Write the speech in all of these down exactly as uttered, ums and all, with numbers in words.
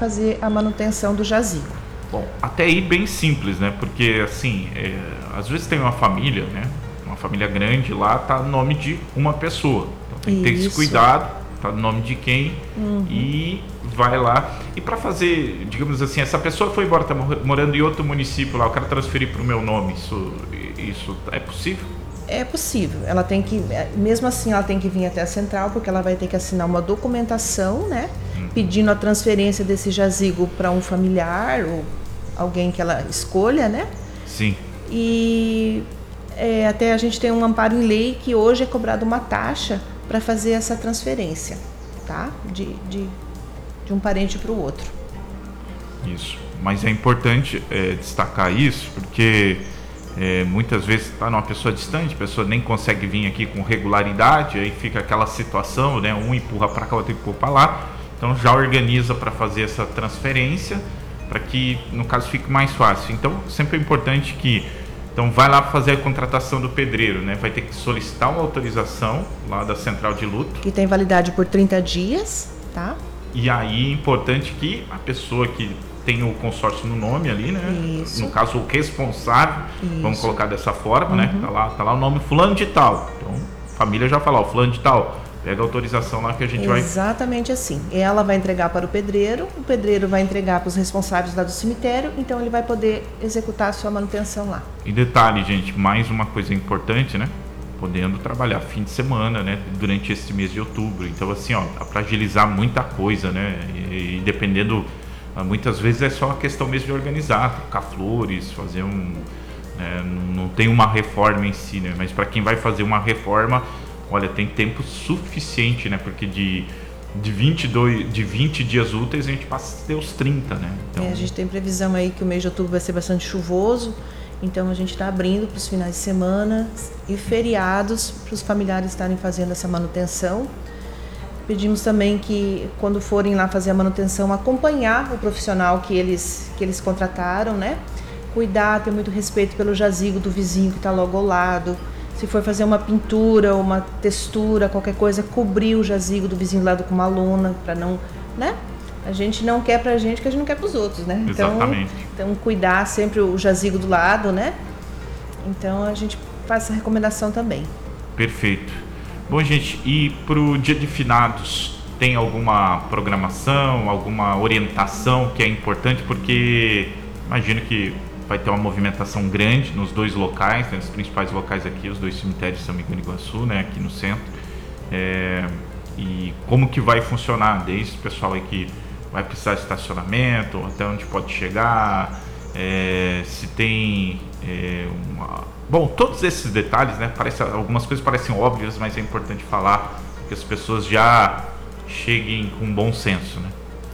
fazer a manutenção do jazigo. Bom, até aí bem simples, né? Porque assim, é, às vezes tem uma família, né? Uma família grande lá, tá no nome de uma pessoa. Então tem que ter esse cuidado, tá no nome de quem, uhum. E vai lá. E para fazer, digamos assim, essa pessoa foi embora, tá morando em outro município lá, eu quero transferir para o meu nome, isso, isso é possível? É possível. Ela tem que, mesmo assim, ela tem que vir até a central, porque ela vai ter que assinar uma documentação, né? Uhum. Pedindo a transferência desse jazigo para um familiar ou alguém que ela escolha, né? Sim. E é, até a gente tem um amparo em lei que hoje é cobrada uma taxa para fazer essa transferência, tá? De, de, de um parente para o outro. Isso. Mas é importante é, destacar isso, porque é, muitas vezes está numa pessoa distante, a pessoa nem consegue vir aqui com regularidade, aí fica aquela situação, né? Um empurra para cá, outro empurra para lá. Então já organiza para fazer essa transferência, para que no caso fique mais fácil. Então sempre é importante que então vai lá fazer a contratação do pedreiro, né? Vai ter que solicitar uma autorização lá da central de luto, que tem validade por trinta dias, tá? E aí é importante que a pessoa que tem o consórcio no nome ali, né? Isso. No caso o responsável, isso. Vamos colocar dessa forma, uhum. Né? Tá lá, tá lá o nome fulano de tal. Então a família já fala, ó, fulano de tal. Pega a autorização lá que a gente vai... Exatamente assim. Ela vai entregar para o pedreiro, o pedreiro vai entregar para os responsáveis lá do cemitério, então ele vai poder executar a sua manutenção lá. E detalhe, gente, mais uma coisa importante, né? Podendo trabalhar fim de semana, né? Durante esse mês de outubro. Então, assim, ó, dá para agilizar muita coisa, né? E, e dependendo... Muitas vezes é só a questão mesmo de organizar, trocar flores, fazer um... Né? Não tem uma reforma em si, né? Mas para quem vai fazer uma reforma... Olha, tem tempo suficiente, né? Porque de, de, vinte e dois, de vinte dias úteis a gente passa a ter os trinta, né? Então... É, a gente tem previsão aí que o mês de outubro vai ser bastante chuvoso, então a gente está abrindo para os finais de semana e feriados para os familiares estarem fazendo essa manutenção. Pedimos também que quando forem lá fazer a manutenção, acompanhar o profissional que eles, que eles contrataram, né? Cuidar, ter muito respeito pelo jazigo do vizinho que está logo ao lado. Se for fazer uma pintura ou uma textura, qualquer coisa, cobrir o jazigo do vizinho do lado com uma lona, para não, né? A gente não quer pra gente o que a gente não quer pros outros, né? Exatamente. Então, então cuidar sempre o jazigo do lado, né? Então a gente faz essa recomendação também. Perfeito. Bom, gente, e pro dia de finados, tem alguma programação, alguma orientação que é importante? Porque imagino que vai ter uma movimentação grande nos dois locais, né, nos principais locais aqui, os dois cemitérios de São Miguel e Iguaçu, né, aqui no centro. É, e como que vai funcionar, desde o pessoal aí que vai precisar de estacionamento, até onde pode chegar, é, se tem é, uma... Bom, todos esses detalhes, né, parece, algumas coisas parecem óbvias, mas é importante falar que as pessoas já cheguem com bom senso, né?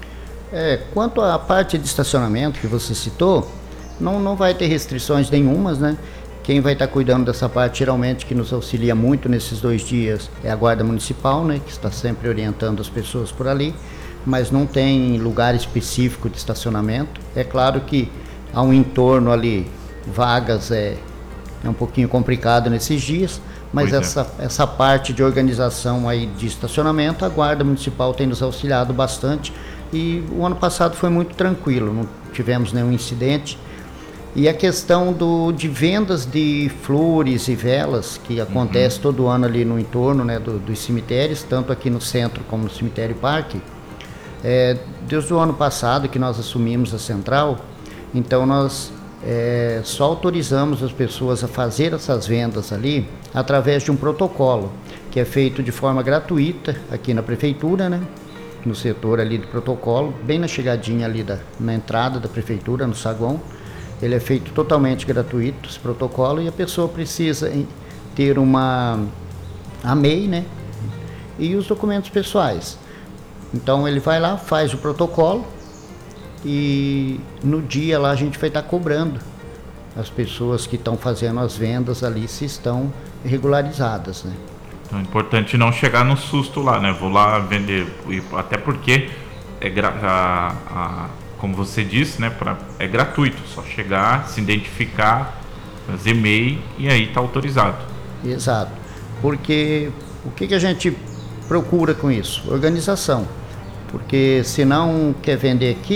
É, quanto à parte de estacionamento que você citou, Não, não vai ter restrições nenhumas, né? Quem vai estar cuidando dessa parte, geralmente, que nos auxilia muito nesses dois dias, é a Guarda Municipal, né? Que está sempre orientando as pessoas por ali, mas não tem lugar específico de estacionamento. É claro que há um entorno ali, vagas, é, é um pouquinho complicado nesses dias, mas essa, é. essa parte de organização aí de estacionamento, a Guarda Municipal tem nos auxiliado bastante, e o ano passado foi muito tranquilo, não tivemos nenhum incidente. E a questão do, de vendas de flores e velas, que acontece uhum. todo ano ali no entorno, né, do, dos cemitérios, tanto aqui no centro como no cemitério parque, é, desde o ano passado que nós assumimos a central, então nós é, só autorizamos as pessoas a fazer essas vendas ali através de um protocolo, que é feito de forma gratuita aqui na prefeitura, né, no setor ali do protocolo, bem na chegadinha ali da, na entrada da prefeitura, no saguão. Ele é feito totalmente gratuito, esse protocolo, e a pessoa precisa ter uma a M E I, né? E os documentos pessoais. Então ele vai lá, faz o protocolo e no dia lá a gente vai estar cobrando as pessoas que estão fazendo as vendas ali se estão regularizadas, né? Então é importante não chegar no susto lá, né? Vou lá vender, até porque é gra- a, a como você disse, né, pra, é gratuito, só chegar, se identificar, fazer M E I e aí está autorizado. Exato, porque o que, que a gente procura com isso? Organização, porque se não quer vender aqui,